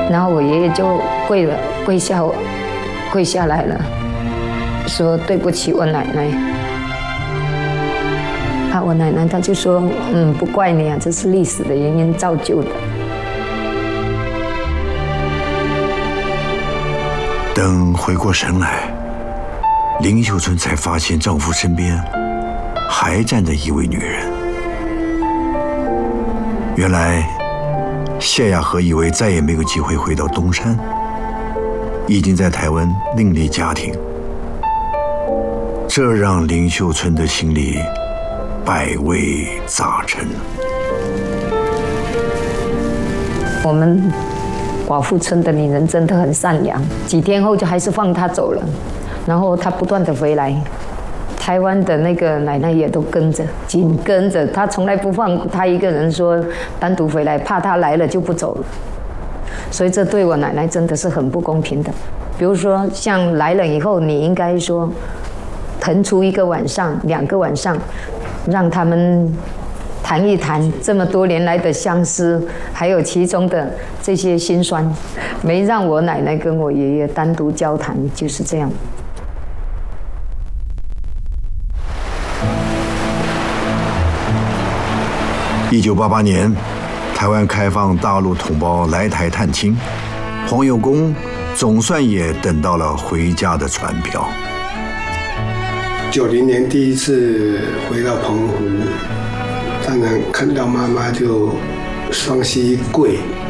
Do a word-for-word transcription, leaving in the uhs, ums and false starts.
然后我爷爷就跪了，跪下，跪下来了，说对不起我奶奶。啊，我奶奶她就说，嗯，不怪你啊，这是历史的原因造就的。 等回过神来，林秀春才发现丈夫身边还站着一位女人。原来谢亚和以为再也没有机会回到东山，已经在台湾另立家庭，这让林秀春的心里百味杂陈。 我们寡妇村的女人真的很善良，几天后就还是放她走了，然后她不断的回来，台湾的那个奶奶也都跟着，紧跟着，她从来不放她一个人，说单独回来，怕她来了就不走了，所以这对我奶奶真的是很不公平的。比如说像来了以后，你应该说腾出一个晚上、两个晚上，让他们谈一谈这么多年来的相思，还有其中的这些辛酸，没让我奶奶跟我爷爷单独交谈，就是这样。 一九八八年，台湾开放大陆同胞来台探亲，黄有功总算也等到了回家的船票。 九零年第一次回到澎湖，当然看到妈妈就双膝跪，